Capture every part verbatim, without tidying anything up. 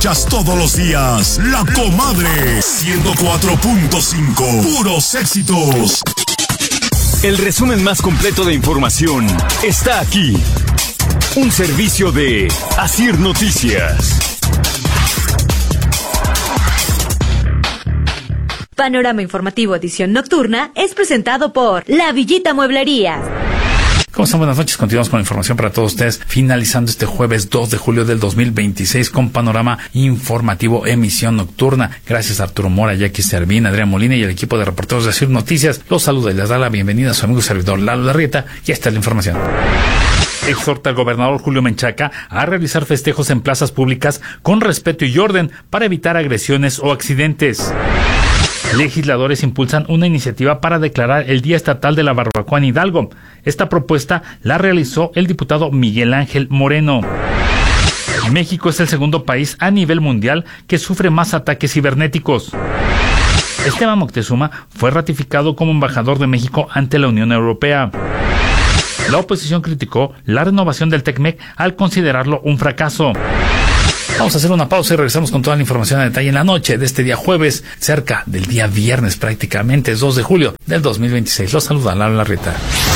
escuchas todos los días La Comadre ciento cuatro punto cinco. Puros éxitos. El resumen más completo de información está aquí. Un servicio de Asir Noticias. Panorama Informativo Edición Nocturna es presentado por La Villita Mueblería. ¿Cómo están? Buenas noches. Continuamos con la información para todos ustedes, finalizando este jueves dos de julio del dos mil veintiséis con Panorama Informativo Emisión Nocturna. Gracias a Arturo Mora, Jackie Servín, Adrián Molina y el equipo de reporteros de Asir Noticias. Los saluda y les da la bienvenida a su amigo y servidor Lalo Larrieta, y esta es la información. Exhorta al gobernador Julio Menchaca a realizar festejos en plazas públicas con respeto y orden para evitar agresiones o accidentes. Legisladores impulsan una iniciativa para declarar el Día Estatal de la Barbacoa en Hidalgo. Esta propuesta la realizó el diputado Miguel Ángel Moreno. México es el segundo país a nivel mundial que sufre más ataques cibernéticos. Esteban Moctezuma fue ratificado como embajador de México ante la Unión Europea. La oposición criticó la renovación del TECMEC al considerarlo un fracaso. Vamos a hacer una pausa y regresamos con toda la información a detalle en la noche de este día jueves, cerca del día viernes prácticamente, dos de julio del dos mil veintiséis. Los saluda Lalo Larrieta.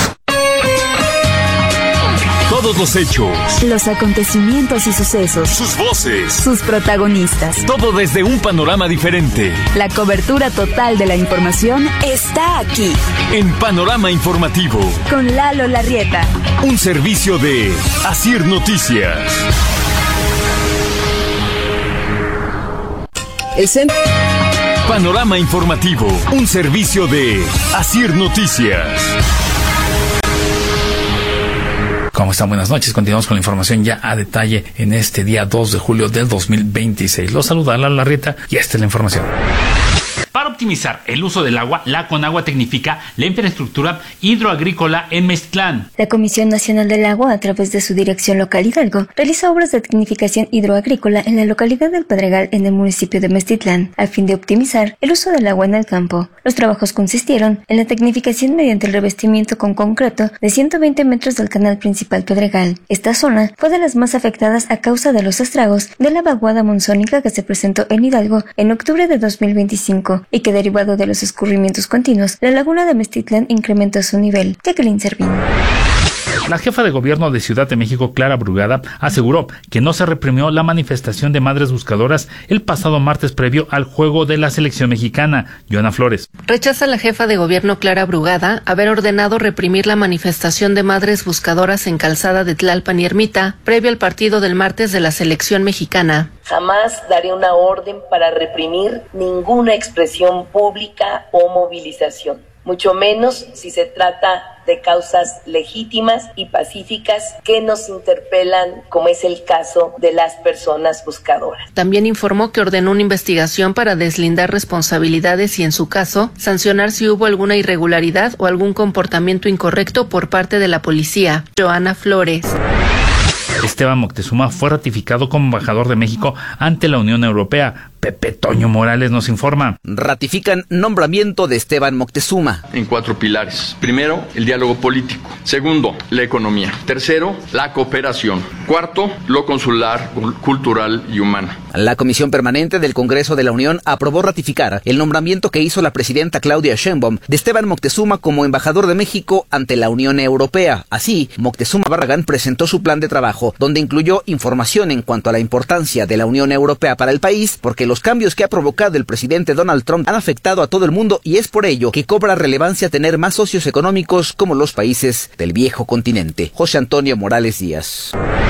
Todos los hechos, los acontecimientos y sucesos, sus voces, sus protagonistas, todo desde un panorama diferente. La cobertura total de la información está aquí, en Panorama Informativo, con Lalo Larrieta. Un servicio de Asir Noticias. El centro. Panorama Informativo, un servicio de Asir Noticias. ¿Cómo están? Buenas noches. Continuamos con la información ya a detalle en este día dos de julio del dos mil veintiséis. Los saluda Lalo Larrieta y esta es la información. Para optimizar el uso del agua, la Conagua tecnifica la infraestructura hidroagrícola en Meztlán. La Comisión Nacional del Agua, a través de su Dirección Local Hidalgo, realiza obras de tecnificación hidroagrícola en la localidad del Pedregal, en el municipio de Meztitlán, a fin de optimizar el uso del agua en el campo. Los trabajos consistieron en la tecnificación mediante el revestimiento con concreto de ciento veinte metros del canal principal Pedregal. Esta zona fue de las más afectadas a causa de los estragos de la vaguada monzónica que se presentó en Hidalgo en octubre de dos mil veinticinco. Y que derivado de los escurrimientos continuos, la laguna de Meztitlán incrementó su nivel. Jacqueline Servín. La jefa de gobierno de Ciudad de México, Clara Brugada, aseguró que no se reprimió la manifestación de madres buscadoras el pasado martes previo al juego de la selección mexicana. Joana Flores. Rechaza la jefa de gobierno Clara Brugada haber ordenado reprimir la manifestación de madres buscadoras en Calzada de Tlalpan y Ermita previo al partido del martes de la selección mexicana. Jamás daré una orden para reprimir ninguna expresión pública o movilización, mucho menos si se trata de causas legítimas y pacíficas que nos interpelan, como es el caso de las personas buscadoras. También informó que ordenó una investigación para deslindar responsabilidades y, en su caso, sancionar si hubo alguna irregularidad o algún comportamiento incorrecto por parte de la policía. Joana Flores. Esteban Moctezuma fue ratificado como embajador de México ante la Unión Europea. Pepe Toño Morales nos informa. Ratifican nombramiento de Esteban Moctezuma. En cuatro pilares. Primero, el diálogo político. Segundo, la economía. Tercero, la cooperación. Cuarto, lo consular, cultural y humano. La Comisión Permanente del Congreso de la Unión aprobó ratificar el nombramiento que hizo la presidenta Claudia Sheinbaum de Esteban Moctezuma como embajador de México ante la Unión Europea. Así, Moctezuma Barragán presentó su plan de trabajo, donde incluyó información en cuanto a la importancia de la Unión Europea para el país, porque los cambios que ha provocado el presidente Donald Trump han afectado a todo el mundo y es por ello que cobra relevancia tener más socios económicos como los países del viejo continente. José Antonio Morales Díaz.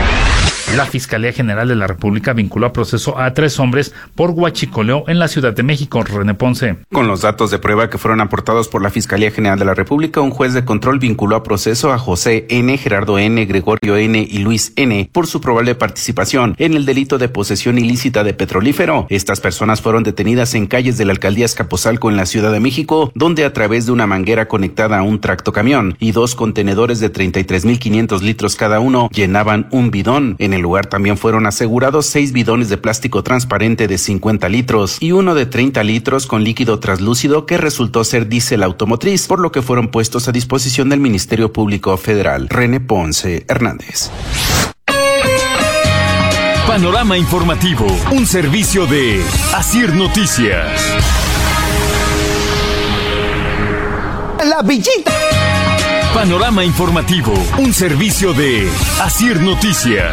La Fiscalía General de la República vinculó a proceso a tres hombres por huachicoleo en la Ciudad de México. René Ponce. Con los datos de prueba que fueron aportados por la Fiscalía General de la República, un juez de control vinculó a proceso a José N., Gerardo N., Gregorio N. y Luis N. por su probable participación en el delito de posesión ilícita de petrolífero. Estas personas fueron detenidas en calles de la alcaldía Azcapotzalco en la Ciudad de México, donde a través de una manguera conectada a un tractocamión y dos contenedores de treinta y tres mil quinientos litros cada uno llenaban un bidón. En el lugar también fueron asegurados seis bidones de plástico transparente de cincuenta litros y uno de treinta litros con líquido translúcido que resultó ser diésel automotriz, por lo que fueron puestos a disposición del Ministerio Público Federal. René Ponce Hernández. Panorama informativo, un servicio de Asir Noticias. La Villita. Panorama informativo, un servicio de Asir Noticias.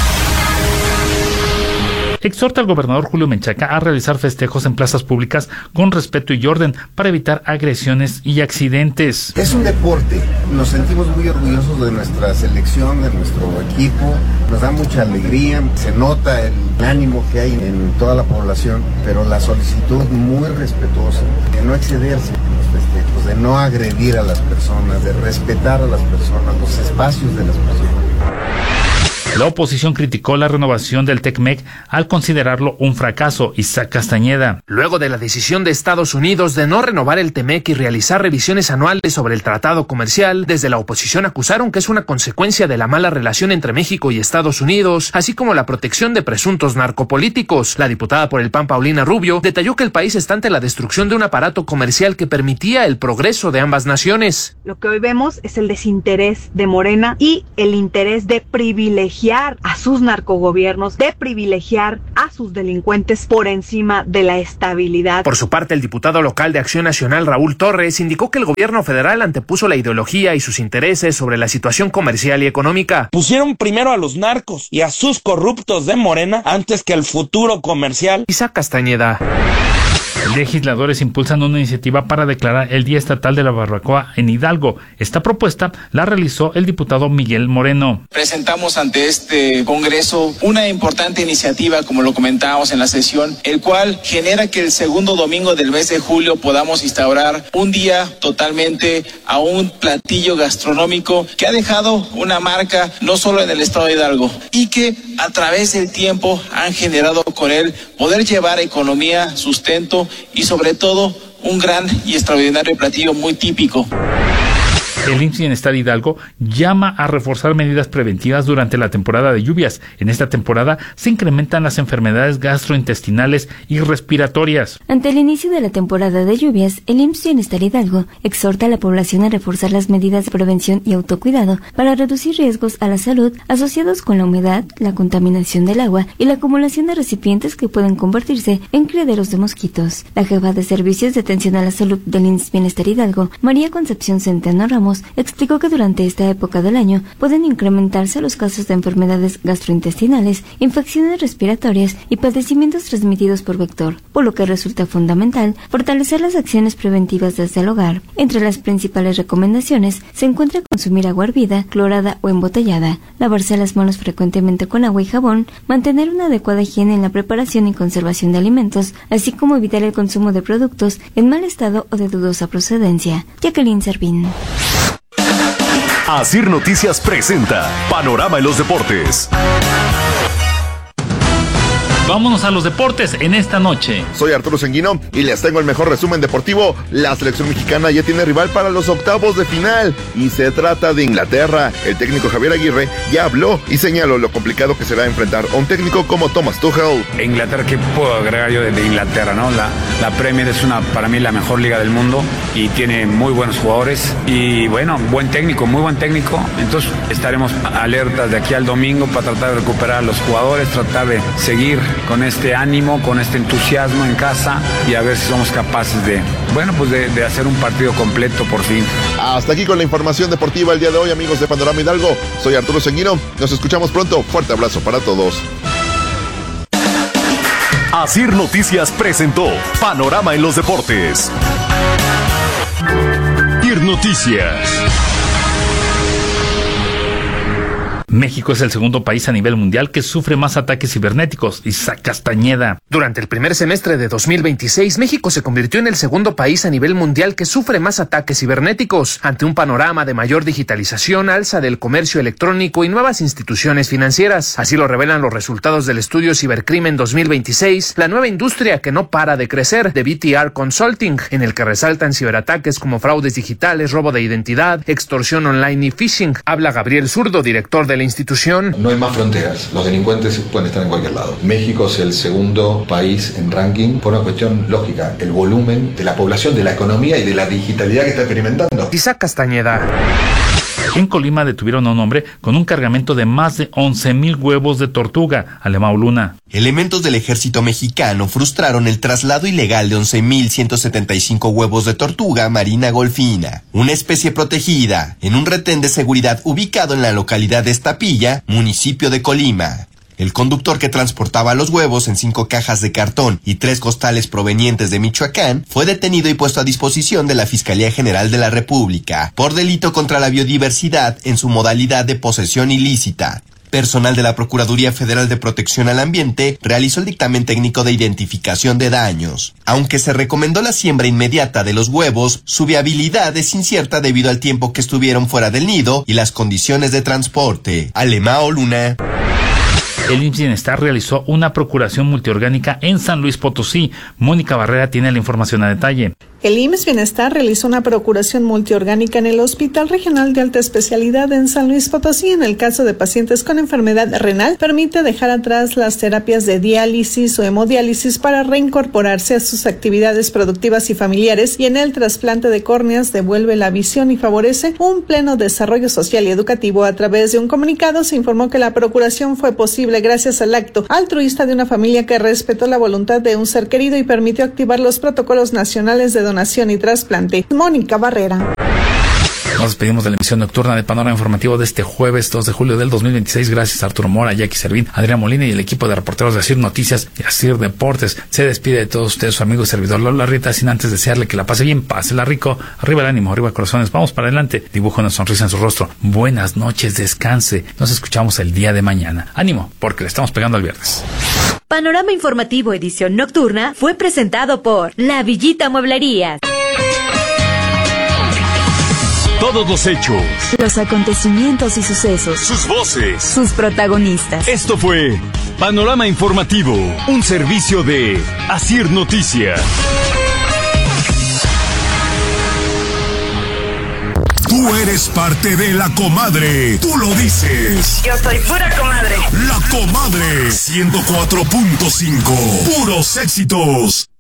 Exhorta al gobernador Julio Menchaca a realizar festejos en plazas públicas con respeto y orden para evitar agresiones y accidentes. Es un deporte, nos sentimos muy orgullosos de nuestra selección, de nuestro equipo, nos da mucha alegría, se nota el ánimo que hay en toda la población, pero la solicitud muy respetuosa, de no excederse en los festejos, de no agredir a las personas, de respetar a las personas, los espacios de las personas. La oposición criticó la renovación del TECMEC al considerarlo un fracaso. Isaac Castañeda. Luego de la decisión de Estados Unidos de no renovar el TEMEC y realizar revisiones anuales sobre el tratado comercial, desde la oposición acusaron que es una consecuencia de la mala relación entre México y Estados Unidos, así como la protección de presuntos narcopolíticos. La diputada por el P A N, Paulina Rubio, detalló que el país está ante la destrucción de un aparato comercial que permitía el progreso de ambas naciones. Lo que hoy vemos es el desinterés de Morena y el interés de privilegiar a sus narcogobiernos, de privilegiar a sus delincuentes por encima de la estabilidad. Por su parte, el diputado local de Acción Nacional, Raúl Torres, indicó que el gobierno federal antepuso la ideología y sus intereses sobre la situación comercial y económica. Pusieron primero a los narcos y a sus corruptos de Morena antes que el futuro comercial. Isaac Castañeda. Legisladores impulsan una iniciativa para declarar el Día Estatal de la Barbacoa en Hidalgo. Esta propuesta la realizó el diputado Miguel Moreno. Presentamos ante este Congreso una importante iniciativa, como lo comentábamos en la sesión, el cual genera que el segundo domingo del mes de julio podamos instaurar un día totalmente a un platillo gastronómico que ha dejado una marca no solo en el estado de Hidalgo y que a través del tiempo han generado con él poder llevar economía, sustento y sobre todo un gran y extraordinario platillo muy típico. El I M S S Bienestar Hidalgo llama a reforzar medidas preventivas durante la temporada de lluvias. En esta temporada se incrementan las enfermedades gastrointestinales y respiratorias. Ante el inicio de la temporada de lluvias, el I M S S Bienestar Hidalgo exhorta a la población a reforzar las medidas de prevención y autocuidado para reducir riesgos a la salud asociados con la humedad, la contaminación del agua y la acumulación de recipientes que pueden convertirse en criaderos de mosquitos. La jefa de Servicios de Atención a la Salud del I M S S Bienestar Hidalgo, María Concepción Centeno Ramos, explicó que durante esta época del año pueden incrementarse los casos de enfermedades gastrointestinales, infecciones respiratorias y padecimientos transmitidos por vector, por lo que resulta fundamental fortalecer las acciones preventivas desde el hogar. Entre las principales recomendaciones se encuentra consumir agua hervida, clorada o embotellada, lavarse las manos frecuentemente con agua y jabón, mantener una adecuada higiene en la preparación y conservación de alimentos, así como evitar el consumo de productos en mal estado o de dudosa procedencia. Jacqueline Servín. Asir Noticias presenta Panorama en los Deportes. Vámonos a los deportes en esta noche. Soy Arturo Senguino y les tengo el mejor resumen deportivo. La selección mexicana ya tiene rival para los octavos de final y se trata de Inglaterra. El técnico Javier Aguirre ya habló y señaló lo complicado que será enfrentar a un técnico como Thomas Tuchel. Inglaterra, ¿qué puedo agregar yo de, de Inglaterra? ¿no? La, la Premier es una, para mí, la mejor liga del mundo y tiene muy buenos jugadores y bueno, buen técnico, muy buen técnico. Entonces estaremos alertas de aquí al domingo para tratar de recuperar a los jugadores, tratar de seguir con este ánimo, con este entusiasmo en casa y a ver si somos capaces de, bueno, pues de, de hacer un partido completo por fin. Hasta aquí con la información deportiva el día de hoy, amigos de Panorama Hidalgo. Soy Arturo Senguino, nos escuchamos pronto. Fuerte abrazo para todos. Asir Noticias presentó Panorama en los Deportes. Asir Noticias. México es el segundo país a nivel mundial que sufre más ataques cibernéticos. Isaac Castañeda. Durante el primer semestre de dos mil veintiséis, México se convirtió en el segundo país a nivel mundial que sufre más ataques cibernéticos, ante un panorama de mayor digitalización, alza del comercio electrónico y nuevas instituciones financieras. Así lo revelan los resultados del estudio Cibercrimen dos mil veintiséis, la nueva industria que no para de crecer, de B T R Consulting, en el que resaltan ciberataques como fraudes digitales, robo de identidad, extorsión online y phishing. Habla Gabriel Zurdo, director de la institución. No hay más fronteras, los delincuentes pueden estar en cualquier lado. México es el segundo país en ranking por una cuestión lógica, el volumen de la población, de la economía y de la digitalidad que está experimentando. Isaac Castañeda. En Colima detuvieron a un hombre con un cargamento de más de once mil huevos de tortuga. Alemão Luna. Elementos del ejército mexicano frustraron el traslado ilegal de once mil ciento setenta y cinco huevos de tortuga marina golfina, una especie protegida, en un retén de seguridad ubicado en la localidad de Estapilla, municipio de Colima. El conductor que transportaba los huevos en cinco cajas de cartón y tres costales provenientes de Michoacán fue detenido y puesto a disposición de la Fiscalía General de la República por delito contra la biodiversidad en su modalidad de posesión ilícita. Personal de la Procuraduría Federal de Protección al Ambiente realizó el dictamen técnico de identificación de daños. Aunque se recomendó la siembra inmediata de los huevos, su viabilidad es incierta debido al tiempo que estuvieron fuera del nido y las condiciones de transporte. Alemão Luna. El I M S S Bienestar realizó una procuración multiorgánica en San Luis Potosí. Mónica Barrera tiene la información a detalle. El I M S S Bienestar realizó una procuración multiorgánica en el Hospital Regional de Alta Especialidad en San Luis Potosí. En el caso de pacientes con enfermedad renal, permite dejar atrás las terapias de diálisis o hemodiálisis para reincorporarse a sus actividades productivas y familiares, y en el trasplante de córneas devuelve la visión y favorece un pleno desarrollo social y educativo. A través de un comunicado se informó que la procuración fue posible gracias al acto altruista de una familia que respetó la voluntad de un ser querido y permitió activar los protocolos nacionales de donación y trasplante. Mónica Barrera. Nos despedimos de la emisión nocturna de Panorama Informativo de este jueves dos de julio del dos mil veintiséis. Gracias a Arturo Mora, Jackie Servín, Adrián Molina y el equipo de reporteros de Asir Noticias y Asir Deportes. Se despide de todos ustedes su amigo y servidor Lola Rieta, sin antes desearle que la pase bien, pásela rico, arriba el ánimo, arriba corazones, vamos para adelante, dibujo una sonrisa en su rostro. Buenas noches, descanse, nos escuchamos el día de mañana. Ánimo, porque le estamos pegando al viernes. Panorama Informativo edición nocturna fue presentado por La Villita Mueblerías. Todos los hechos, los acontecimientos y sucesos, sus voces, sus protagonistas. Esto fue Panorama Informativo, un servicio de Asir Noticias. Tú eres parte de La Comadre. Tú lo dices. Yo soy pura comadre. La Comadre. ciento cuatro punto cinco. Puros éxitos.